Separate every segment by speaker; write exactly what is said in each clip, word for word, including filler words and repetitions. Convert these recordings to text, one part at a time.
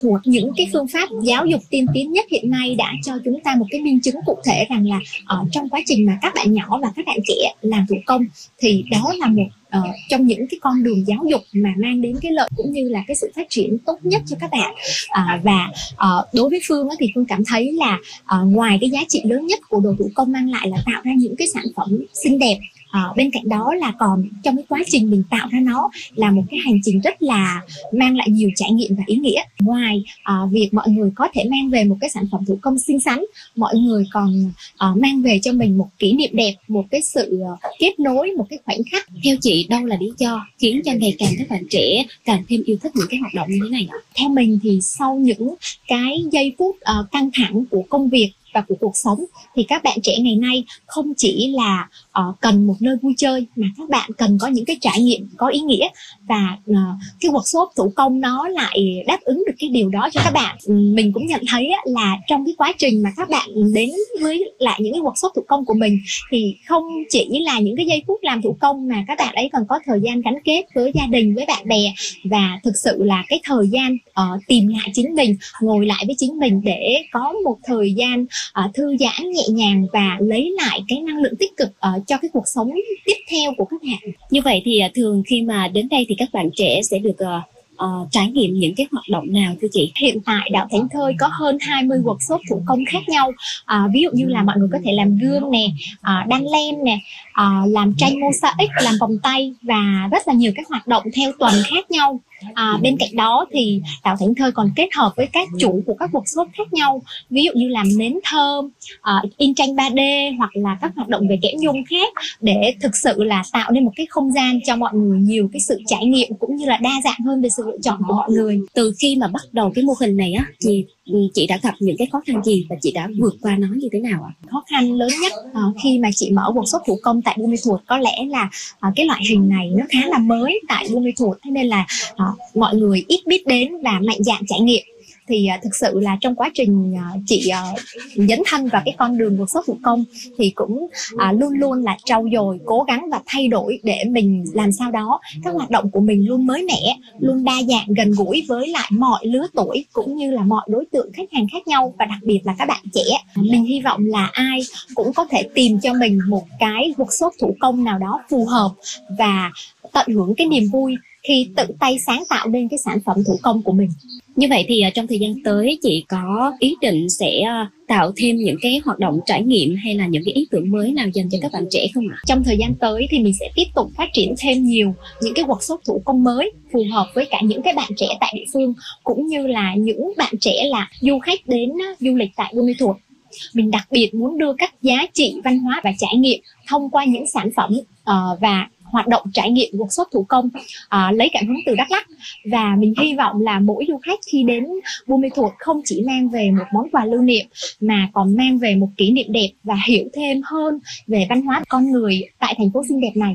Speaker 1: Một những cái phương pháp giáo dục tiên tiến nhất hiện nay đã cho chúng ta một cái minh chứng cụ thể rằng là ở trong quá trình mà các bạn nhỏ và các bạn trẻ làm thủ công thì đó là một uh, trong những cái con đường giáo dục mà mang đến cái lợi cũng như là cái sự phát triển tốt nhất cho các bạn. Uh, và uh, đối với Phương thì Phương cảm thấy là uh, ngoài cái giá trị lớn nhất của đồ thủ công mang lại là tạo ra những cái sản phẩm xinh đẹp, À, bên cạnh đó là còn trong cái quá trình mình tạo ra nó là một cái hành trình rất là mang lại nhiều trải nghiệm và ý nghĩa. Ngoài à, việc mọi người có thể mang về một cái sản phẩm thủ công xinh xắn, mọi người còn à, mang về cho mình một kỷ niệm đẹp, một cái sự uh, kết nối, một cái khoảnh khắc.
Speaker 2: Theo chị, đâu là lý do khiến cho ngày càng các bạn trẻ càng thêm yêu thích những cái hoạt động như thế này ạ?
Speaker 1: Theo mình thì sau những cái giây phút uh, căng thẳng của công việc và của cuộc sống thì các bạn trẻ ngày nay không chỉ là uh, cần một nơi vui chơi mà các bạn cần có những cái trải nghiệm có ý nghĩa, và uh, cái workshop thủ công nó lại đáp ứng được cái điều đó cho các bạn. Mình cũng nhận thấy á, là trong cái quá trình mà các bạn đến với lại những cái workshop thủ công của mình thì không chỉ là những cái giây phút làm thủ công mà các bạn ấy còn có thời gian gắn kết với gia đình, với bạn bè, và thực sự là cái thời gian uh, tìm lại chính mình, ngồi lại với chính mình để có một thời gian Uh, thư giãn nhẹ nhàng và lấy lại cái năng lượng tích cực uh, cho cái cuộc sống tiếp theo của các bạn.
Speaker 2: Như vậy thì uh, thường khi mà đến đây thì các bạn trẻ sẽ được uh, uh, trải nghiệm những cái hoạt động nào thưa chị?
Speaker 1: Hiện tại Đạo Thánh Thơi có hơn hai mươi workshop thủ công khác nhau. Uh, ví dụ như là mọi người có thể làm gương nè, uh, đan len nè, uh, làm tranh mosaic, làm vòng tay và rất là nhiều các hoạt động theo tuần khác nhau. À, bên cạnh đó thì Đạo Thánh Thơi còn kết hợp với các chủ của các workshop khác nhau, ví dụ như làm nến thơm, uh, in tranh ba D hoặc là các hoạt động về kẽm nhung khác, để thực sự là tạo nên một cái không gian cho mọi người nhiều cái sự trải nghiệm cũng như là đa dạng hơn về sự lựa chọn của mọi người.
Speaker 2: Từ khi mà bắt đầu cái mô hình này á thì chị đã gặp những cái khó khăn gì và chị đã vượt qua nó như thế nào ạ?
Speaker 1: Khó khăn lớn nhất uh, khi mà chị mở workshop thủ công tại Buôn Mê Thuột có lẽ là uh, cái loại hình này nó khá là mới tại Buôn Mê Thuột, thế nên là uh, mọi người ít biết đến và mạnh dạn trải nghiệm. Thì uh, thực sự là trong quá trình uh, chị uh, dấn thân vào cái con đường workshop thủ công thì cũng uh, luôn luôn là trau dồi, cố gắng và thay đổi để mình làm sao đó các hoạt động của mình luôn mới mẻ, luôn đa dạng, gần gũi với lại mọi lứa tuổi cũng như là mọi đối tượng khách hàng khác nhau, và đặc biệt là các bạn trẻ. Mình hy vọng là ai cũng có thể tìm cho mình một cái workshop thủ công nào đó phù hợp và tận hưởng cái niềm vui khi tự tay sáng tạo nên cái sản phẩm thủ công của mình.
Speaker 2: Như vậy thì trong thời gian tới chị có ý định sẽ tạo thêm những cái hoạt động trải nghiệm hay là những cái ý tưởng mới nào dành cho các bạn trẻ không ạ?
Speaker 1: Trong thời gian tới thì mình sẽ tiếp tục phát triển thêm nhiều những cái workshop thủ công mới phù hợp với cả những cái bạn trẻ tại địa phương cũng như là những bạn trẻ là du khách đến du lịch tại Buôn Mê Thuột. Mình đặc biệt muốn đưa các giá trị văn hóa và trải nghiệm thông qua những sản phẩm uh, và hoạt động trải nghiệm workshop thủ công uh, lấy cảm hứng từ Đắk Lắk, và mình hy vọng là mỗi du khách khi đến Buôn Mê Thuột không chỉ mang về một món quà lưu niệm mà còn mang về một kỷ niệm đẹp và hiểu thêm hơn về văn hóa con người tại thành phố xinh đẹp này.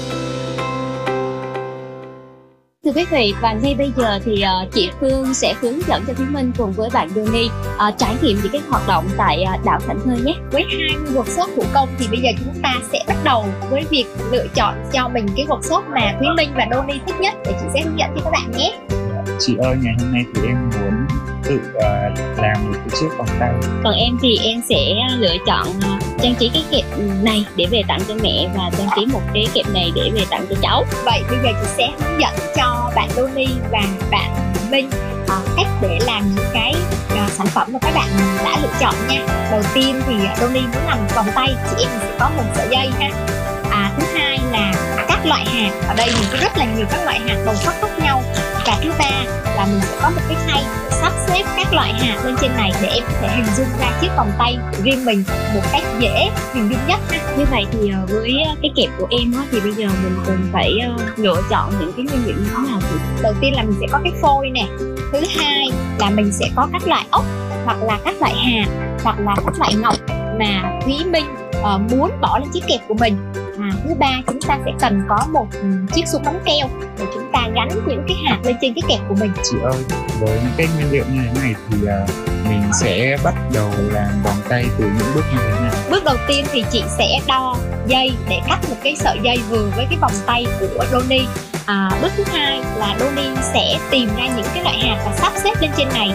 Speaker 2: Thưa quý vị, và ngay bây giờ thì uh, chị Phương sẽ hướng dẫn cho Thúy Minh cùng với bạn Donny uh, trải nghiệm những cái hoạt động tại uh, Đạo Thánh Thơi nhé.
Speaker 1: Với hai mươi workshop thủ công thì bây giờ chúng ta sẽ bắt đầu với việc lựa chọn cho mình cái workshop mà Thúy Minh và Donny thích nhất để chị sẽ hướng dẫn cho các bạn nhé.
Speaker 3: Chị ơi, ngày hôm nay thì em muốn tự uh, làm một cái chiếc vòng tay.
Speaker 2: Còn em thì em sẽ lựa chọn uh, trang trí cái kẹp này để về tặng cho mẹ và trang trí một cái kẹp này để về tặng cho cháu.
Speaker 1: Vậy bây giờ chị sẽ hướng dẫn cho bạn Donny và bạn Minh uh, cách để làm những cái uh, sản phẩm mà các bạn đã lựa chọn nha. Đầu tiên thì Donny muốn làm vòng tay, chị em mình sẽ có một sợi dây ha. À, thứ hai là các loại hạt, ở đây mình có rất là nhiều các loại hạt màu sắc khác nhau. Và thứ ba là mình sẽ có một cái khay sắp xếp các loại hạt lên trên này để em có thể hình dung ra chiếc vòng tay riêng mình một cách dễ hình dung nhất ha.
Speaker 2: Như vậy thì với cái kẹp của em á, thì bây giờ mình cần phải lựa chọn những cái nguyên liệu như thế nào thì
Speaker 1: đầu tiên là mình sẽ có cái phôi nè, thứ hai là mình sẽ có các loại ốc hoặc là các loại hạt hoặc là các loại ngọc mà Thúy Minh uh, muốn bỏ lên chiếc kẹp của mình. À, thứ ba chúng ta sẽ cần có một um, chiếc xúc bóng keo để chúng ta gắn những cái hạt lên trên cái kẹp của mình.
Speaker 3: Chị ơi, với những cái nguyên liệu như thế này thì uh, mình sẽ bắt đầu làm vòng tay từ những bước như thế nào?
Speaker 1: Bước đầu tiên thì chị sẽ đo dây để cắt một cái sợi dây vừa với cái vòng tay của Donny. À, bước thứ hai là Donny sẽ tìm ra những cái loại hạt và sắp xếp lên trên này